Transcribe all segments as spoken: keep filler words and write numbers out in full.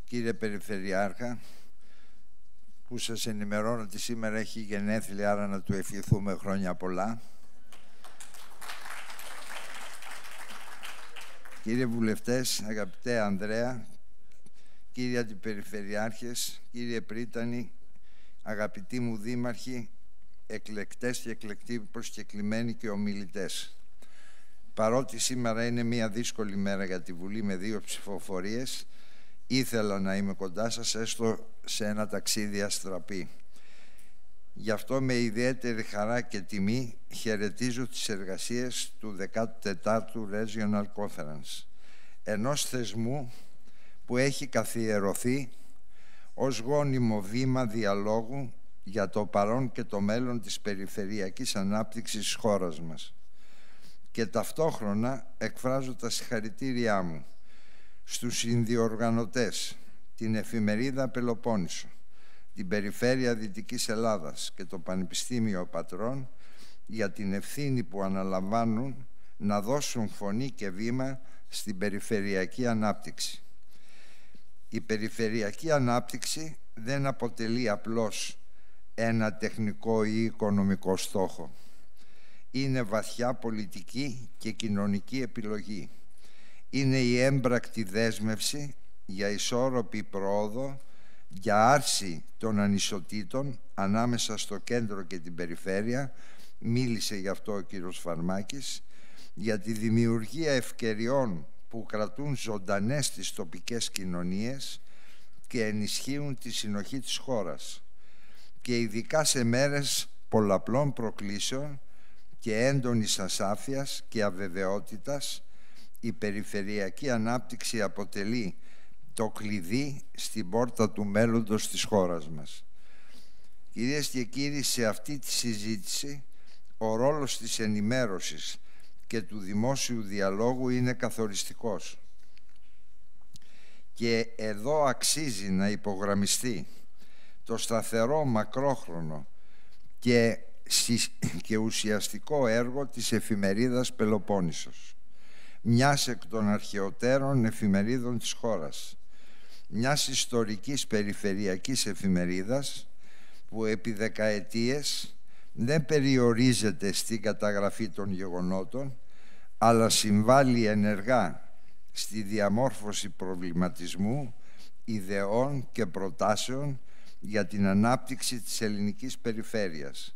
Κύριε Περιφερειάρχα, που σας ενημερώνω ότι σήμερα έχει γενέθλια, άρα να του ευχηθούμε χρόνια πολλά. Κύριε Βουλευτές, αγαπητέ Ανδρέα, κύριοι Αντιπεριφερειάρχες, κύριε Πρίτανη, αγαπητοί μου δήμαρχοι, εκλεκτές και εκλεκτοί προσκεκλημένοι και ομιλητές. Παρότι σήμερα είναι μια δύσκολη μέρα για τη Βουλή με δύο ψηφοφορίες, ήθελα να είμαι κοντά σας, έστω σε ένα ταξίδι αστραπή. Γι' αυτό με ιδιαίτερη χαρά και τιμή χαιρετίζω τις εργασίες του δέκατου τετάρτου Regional Conference, ενός θεσμού που έχει καθιερωθεί ως γόνιμο βήμα διαλόγου για το παρόν και το μέλλον της περιφερειακής ανάπτυξης της χώρας μας. Και ταυτόχρονα εκφράζω τα συγχαρητήριά μου στους συνδιοργανωτές, την Εφημερίδα Πελοπόννησο, την Περιφέρεια Δυτικής Ελλάδας και το Πανεπιστήμιο Πατρών για την ευθύνη που αναλαμβάνουν να δώσουν φωνή και βήμα στην περιφερειακή ανάπτυξη. Η περιφερειακή ανάπτυξη δεν αποτελεί απλώς ένα τεχνικό ή οικονομικό στόχο. Είναι βαθιά πολιτική και κοινωνική επιλογή. Είναι η έμπρακτη δέσμευση για ισόρροπη πρόοδο, για άρση των ανισοτήτων ανάμεσα στο κέντρο και την περιφέρεια, μίλησε γι' αυτό ο κύριος Φαρμάκης, για τη δημιουργία ευκαιριών που κρατούν ζωντανές τις τοπικές κοινωνίες και ενισχύουν τη συνοχή της χώρας. Και ειδικά σε μέρες πολλαπλών προκλήσεων και έντονης ασάφειας και αβεβαιότητας, η περιφερειακή ανάπτυξη αποτελεί το κλειδί στην πόρτα του μέλλοντος της χώρας μας. Κυρίες και κύριοι, σε αυτή τη συζήτηση ο ρόλος της ενημέρωσης και του δημόσιου διαλόγου είναι καθοριστικός. Και εδώ αξίζει να υπογραμμιστεί το σταθερό, μακρόχρονο και, και ουσιαστικό έργο της εφημερίδας Πελοπόννησος, μιας εκ των αρχαιοτέρων εφημερίδων της χώρας, μιας ιστορικής περιφερειακής εφημερίδας που επί δεκαετίες δεν περιορίζεται στην καταγραφή των γεγονότων, αλλά συμβάλλει ενεργά στη διαμόρφωση προβληματισμού, ιδεών και προτάσεων για την ανάπτυξη της ελληνικής περιφέρειας.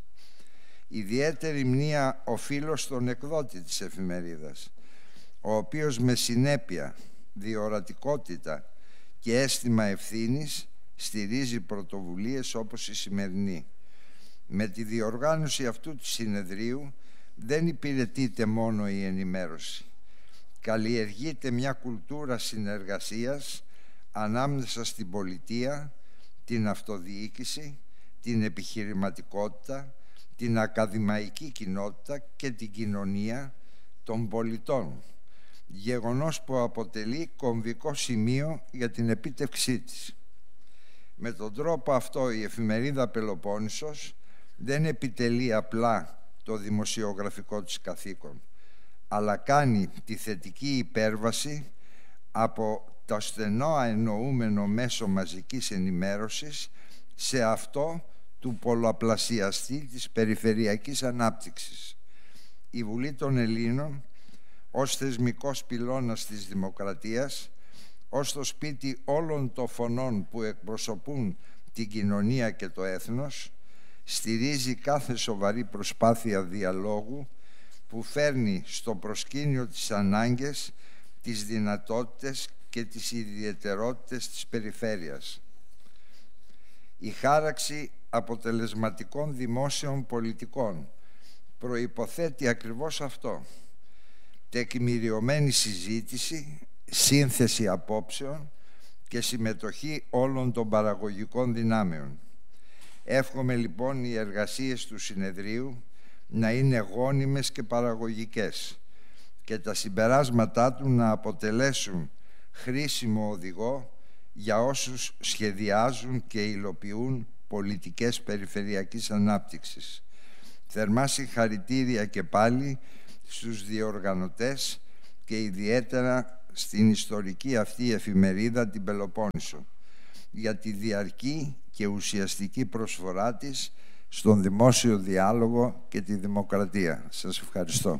Ιδιαίτερη μνήα οφείλω στον εκδότη της εφημερίδας, ο οποίος με συνέπεια, διορατικότητα και αίσθημα ευθύνης στηρίζει πρωτοβουλίες όπως η σημερινή. Με τη διοργάνωση αυτού του συνεδρίου δεν υπηρετείται μόνο η ενημέρωση. Καλλιεργείται μια κουλτούρα συνεργασίας ανάμεσα στην πολιτεία, την αυτοδιοίκηση, την επιχειρηματικότητα, την ακαδημαϊκή κοινότητα και την κοινωνία των πολιτών, γεγονός που αποτελεί κομβικό σημείο για την επίτευξή της. Με τον τρόπο αυτό η εφημερίδα Πελοπόννησος δεν επιτελεί απλά το δημοσιογραφικό της καθήκον, αλλά κάνει τη θετική υπέρβαση από το στενό εννοούμενο μέσο μαζικής ενημέρωσης σε αυτό του πολλαπλασιαστή της περιφερειακής ανάπτυξης. Η Βουλή των Ελλήνων, ως θεσμικός πυλώνας της δημοκρατίας, ως το σπίτι όλων των φωνών που εκπροσωπούν την κοινωνία και το έθνος, στηρίζει κάθε σοβαρή προσπάθεια διαλόγου που φέρνει στο προσκήνιο τις ανάγκες, τις δυνατότητες και τις ιδιαιτερότητες της περιφέρειας. Η χάραξη αποτελεσματικών δημόσιων πολιτικών προϋποθέτει ακριβώς αυτό: τεκμηριωμένη συζήτηση, σύνθεση απόψεων και συμμετοχή όλων των παραγωγικών δυνάμεων. Εύχομαι λοιπόν οι εργασίες του συνεδρίου να είναι γόνιμες και παραγωγικές και τα συμπεράσματά του να αποτελέσουν χρήσιμο οδηγό για όσους σχεδιάζουν και υλοποιούν πολιτικές περιφερειακής ανάπτυξης. Θερμά συγχαρητήρια και πάλι στους διοργανωτές και ιδιαίτερα στην ιστορική αυτή εφημερίδα την Πελοπόννησο. για τη διαρκή και ουσιαστική προσφορά της στον δημόσιο διάλογο και τη δημοκρατία. Σας ευχαριστώ.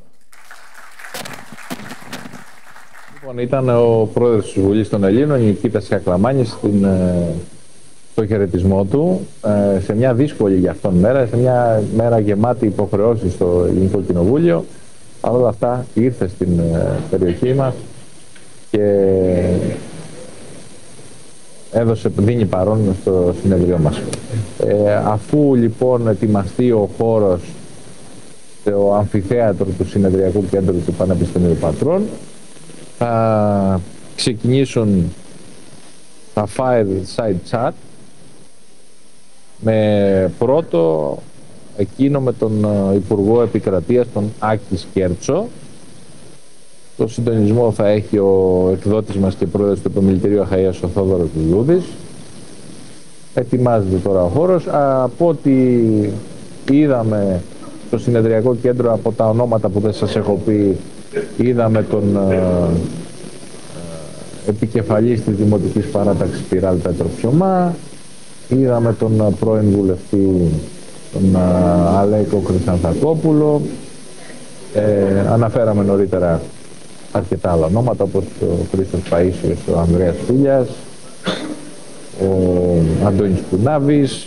Λοιπόν, ήταν ο πρόεδρος της Βουλής των Ελλήνων, Νικήτας Κακλαμάνης, στην, στο χαιρετισμό του, σε μια δύσκολη για αυτόν μέρα, σε μια μέρα γεμάτη υποχρεώσεις στο Ελληνικό Κοινοβούλιο. Παρ' όλα αυτά ήρθε στην περιοχή μας και έδωσε, δίνει παρόν στο συνεδριό μας. Ε, αφού λοιπόν ετοιμαστεί ο χώρος στο αμφιθέατρο του Συνεδριακού Κέντρου του Πανεπιστημίου Πατρών, θα ξεκινήσουν τα fireside chat με πρώτο εκείνο με τον Υπουργό Επικρατείας, τον Άκη Σκέρτσο. Το συντονισμό θα έχει ο εκδότης μας και πρόεδρος του Επιμελητηρίου Αχαΐας, ο Θόδωρος Λουλούδης. Ετοιμάζεται τώρα ο χώρος. Από ό,τι είδαμε στο Συνεδριακό Κέντρο, από τα ονόματα που δεν σας έχω πει, είδαμε τον ε, ε, επικεφαλής της Δημοτικής Παράταξης Πυράλ Πέτρο Ψωμά, είδαμε τον ε, πρώην βουλευτή τον ε, Αλέκο Χρυσανθακόπουλο, ε, αναφέραμε νωρίτερα αρκετά άλλα ονόματα όπως ο Χρήστος Παΐσιος, ο Ανδρέας Φίλιας, ο Αντώνης Κουνάβης.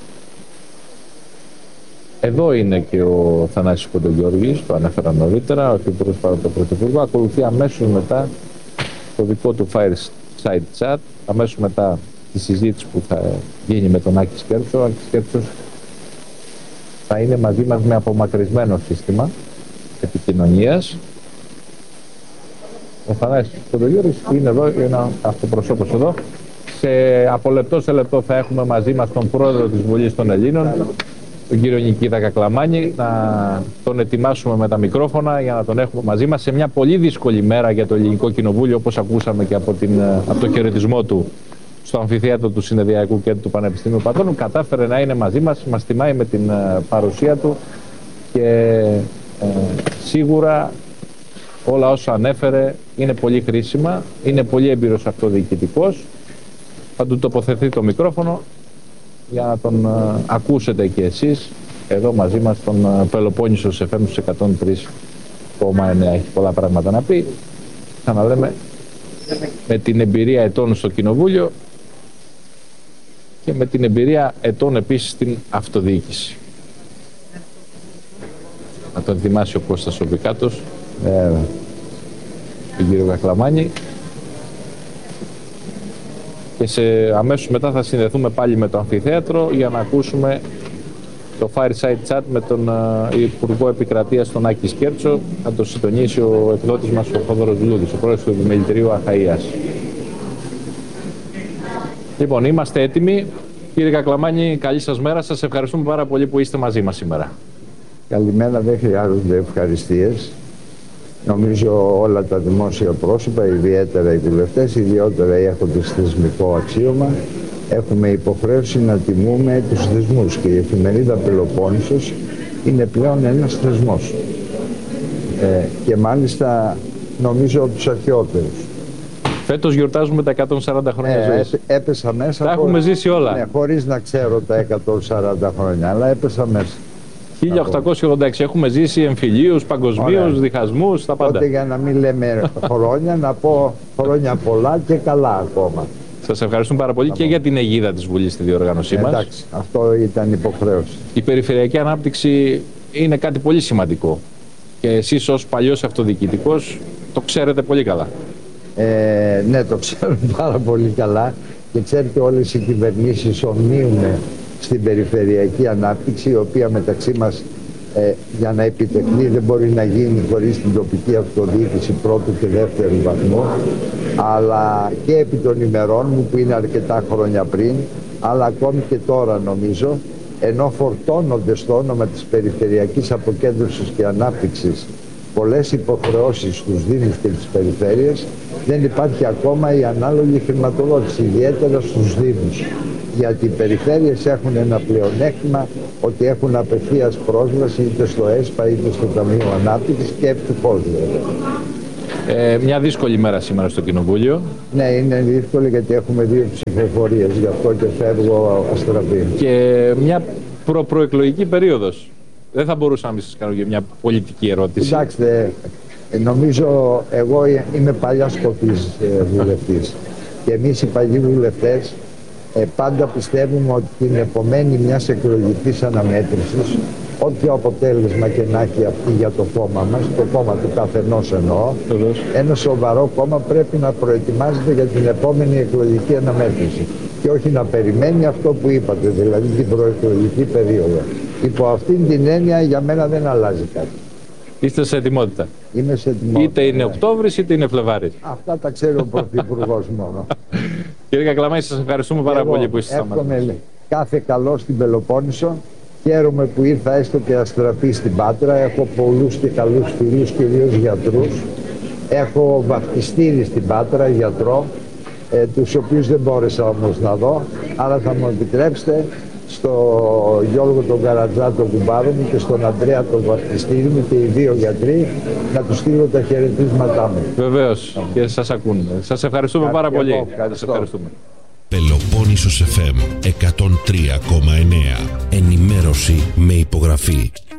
Εδώ είναι και ο Θανάσης Κοντογιώργης, το ανέφερα νωρίτερα, ο Υπουργός παρά το Πρωθυπουργό. Ακολουθεί αμέσως μετά το δικό του fireside chat, αμέσως μετά τη συζήτηση που θα γίνει με τον Άκη Σκέρτσο. Ο Άκης Σκέρτσος θα είναι μαζί μας με απομακρυσμένο σύστημα επικοινωνίας. Ο Θανάσης Κοντογιώργης είναι εδώ, είναι αυτοπροσώπος εδώ. Σε, από λεπτό σε λεπτό θα έχουμε μαζί μας τον πρόεδρο της Βουλής των Ελλήνων, τον κύριο Νικήτα Κακλαμάνη, να τον ετοιμάσουμε με τα μικρόφωνα για να τον έχουμε μαζί μας σε μια πολύ δύσκολη μέρα για το Ελληνικό Κοινοβούλιο, όπως ακούσαμε και από, την, από το χαιρετισμό του στο αμφιθέατρο του Συνεδριακού Κέντρου του Πανεπιστημίου Πατρών. Κατάφερε να είναι μαζί μας, μας τιμάει με την παρουσία του και ε, σίγουρα όλα όσα ανέφερε είναι πολύ χρήσιμα, είναι πολύ έμπειρος αυτοδιοικητικός. Θα του τοποθετεί το μικρόφωνο για να τον uh, ακούσετε και εσείς εδώ μαζί μας στον uh, Πελοπόννησο εφ εμ στους εκατόν τρία κόμμα εννέα. Έχει πολλά πράγματα να πει. Ξαναλέμε, με την εμπειρία ετών στο Κοινοβούλιο και με την εμπειρία ετών επίσης στην αυτοδιοίκηση. Να τον ετοιμάσει ο Κώστας ο Βικάτος, ε, τον κύριο Κακλαμάνη. Και σε, αμέσως μετά θα συνδεθούμε πάλι με το αμφιθέατρο για να ακούσουμε το fireside chat με τον uh, Υπουργό Επικρατείας, τον Άκη Σκέρτσο. Θα το συντονίσει ο εκδότης μας, ο Θόδωρος Λουλούδης, ο πρόεδρος του Επιμελητηρίου Αχαΐας. Λοιπόν, είμαστε έτοιμοι. Κύριε Κακλαμάνη, καλή σας μέρα. Σας ευχαριστούμε πάρα πολύ που είστε μαζί μας σήμερα. Καλημέρα, δεν χρειάζονται ευχαριστίες. Νομίζω όλα τα δημόσια πρόσωπα, ιδιαίτερα οι βουλευτές, ιδιαίτερα έχοντας θεσμικό αξίωμα, έχουμε υποχρέωση να τιμούμε τους θεσμούς και η εφημερίδα Πελοπόννησος είναι πλέον ένας θεσμός. Ε, και μάλιστα νομίζω από τους αρχαιότερους. Φέτος γιορτάζουμε τα εκατόν σαράντα χρόνια ε, ζωής. Έπεσα μέσα. Τα έχουμε ζήσει όλα. Ναι, χωρίς να ξέρω τα εκατόν σαράντα χρόνια, αλλά έπεσα μέσα. χίλια οκτακόσια ογδόντα έξι. Έχουμε ζήσει εμφυλίους, παγκοσμίους, διχασμούς, τα πάντα. Τότε για να μην λέμε χρόνια, να πω χρόνια πολλά και καλά ακόμα. Σας ευχαριστούμε πάρα πολύ και για την αιγίδα της Βουλής στη διοργάνωσή μας. Εντάξει, αυτό ήταν υποχρέωση. Η περιφερειακή ανάπτυξη είναι κάτι πολύ σημαντικό και εσείς ως παλιός αυτοδιοικητικός το ξέρετε πολύ καλά. Ε, ναι, το ξέρω πάρα πολύ καλά και ξέρετε όλες οι κυβερνήσεις ομνίουν στην περιφερειακή ανάπτυξη, η οποία μεταξύ μας ε, για να επιτευχθεί δεν μπορεί να γίνει χωρίς την τοπική αυτοδιοίκηση πρώτου και δεύτερου βαθμού, αλλά και επί των ημερών μου που είναι αρκετά χρόνια πριν, αλλά ακόμη και τώρα νομίζω, ενώ φορτώνονται στο όνομα της περιφερειακής αποκέντρωσης και ανάπτυξης πολλές υποχρεώσεις στους Δήμους και τις περιφέρειες, δεν υπάρχει ακόμα η ανάλογη χρηματοδότηση, ιδιαίτερα στους Δήμους. Γιατί οι περιφέρειες έχουν ένα πλεονέκτημα ότι έχουν απευθείας πρόσβαση είτε στο ΕΣΠΑ είτε στο Ταμείο Ανάπτυξης και ευτυχώς βέβαια. Ε, μια δύσκολη μέρα σήμερα στο Κοινοβούλιο. Ναι, είναι δύσκολη γιατί έχουμε δύο ψηφοφορίες, γι' αυτό και φεύγω αστραπή. Και μια προ προεκλογική περίοδος. Δεν θα μπορούσα να μην σας κάνω και μια πολιτική ερώτηση. Κοιτάξτε, νομίζω εγώ είμαι παλιά σκοπής βουλευτής και εμείς οι παλιοί βουλευτές ε, πάντα πιστεύουμε ότι την επομένη μιας εκλογικής αναμέτρησης, όποιο αποτέλεσμα και να έχει αυτή για το κόμμα μας, το κόμμα του καθενός εννοώ, ένα σοβαρό κόμμα πρέπει να προετοιμάζεται για την επόμενη εκλογική αναμέτρηση και όχι να περιμένει αυτό που είπατε, δηλαδή την προεκλογική περίοδο. Υπό αυτήν την έννοια για μένα δεν αλλάζει κάτι. Είστε σε ετοιμότητα. Είμαι σε ετοιμότητα. Είτε είναι Οκτώβρης είτε είναι Φλεβάρης. Αυτά τα ξέρει ο Πρωθυπουργός μόνο. Κύριε Κακλαμάνη, σας ευχαριστούμε πάρα Εγώ πολύ που είστε στα μάτια. Κάθε καλό στην Πελοπόννησο. Χαίρομαι που ήρθα έστω και αστραπή στην Πάτρα. Έχω πολλούς και καλούς φίλους, κυρίως γιατρούς. Έχω βαφτιστήρι στην Πάτρα, γιατρό, ε, τους οποίους δεν μπόρεσα όμως να δω. Άρα θα μου επιτρέψετε στο Γιώργο τον Καρατζά, τον κουμπάρο μου, και στον Αντρέα τον βαφτιστήρι μου, και οι δύο γιατροί, να τους στείλω τα χαιρετίσματά μου. Βεβαίως, και σας ακούμε. Σας ευχαριστούμε Κάτι πάρα πολύ. Σας ευχαριστούμε. Πελοπόννησος εφ εμ εκατόν τρία κόμμα εννέα. Ενημέρωση με υπογραφή.